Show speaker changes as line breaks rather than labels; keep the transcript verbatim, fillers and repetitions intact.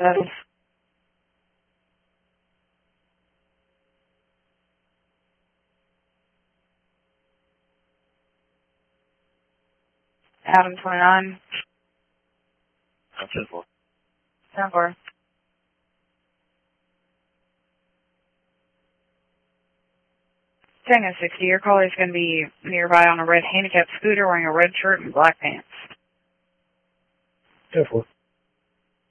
That's Adam twenty-nine.
That's it for.
ten four. Tango sixty, your caller is going to be nearby on a red handicap scooter wearing a red shirt and black pants.
ten four.